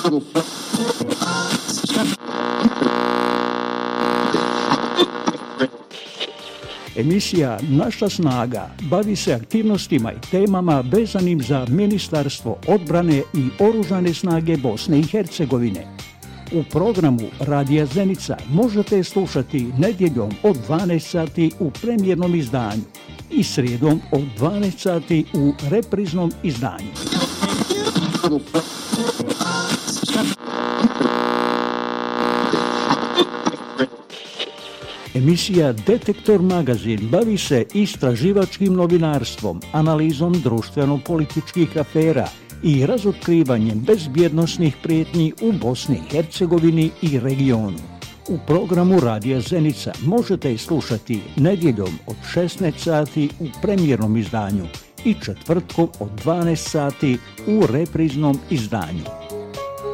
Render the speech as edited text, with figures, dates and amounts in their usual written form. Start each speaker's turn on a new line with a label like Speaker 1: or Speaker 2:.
Speaker 1: Emisija Naša snaga bavi se aktivnostima i temama vezanim za Ministarstvo odbrane i Oružane snage Bosne i Hercegovine. U programu Radija Zenica možete slušati nedjeljom od 12 sati u premijernom izdanju i srijedom od 12 sati u repriznom izdanju. Emisija Detektor magazin bavi se istraživačkim novinarstvom, analizom društveno-političkih afera i razotkrivanjem bezbjednosnih prijetnji u Bosni i Hercegovini i regionu. U programu Radija Zenica možete i slušati nedjeljom od 16 sati u premijernom izdanju i četvrtkom od 12 sati u repriznom izdanju.